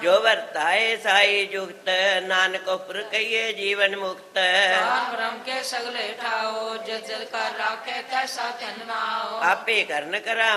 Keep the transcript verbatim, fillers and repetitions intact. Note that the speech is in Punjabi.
ਜੋ ਵਰਤਾਏ ਸਾਈ ਜੁਗਤ ਨਾਨਕ ਉਪਰ ਕਹੀਏ ਜੀਵਨ ਮੁਕਤ ਬ੍ਰਹਮ ਕੇ ਸਗਲੇ ਠਾਓ ਜਦ ਜਦ ਕਰ ਰਾਖੇ ਤੈਸਾ ਧਨ ਨਾਓ ਆਪੇ ਕਰਨ ਕਰਾ